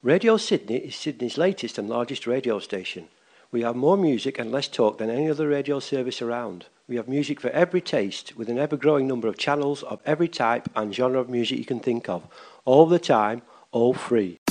Radio Sydney is Sydney's latest and largest radio station. We have more music and less talk than any other radio service around. We have music for every taste, with an ever-growing number of channels of every type and genre of music you can think of, all the time, all free.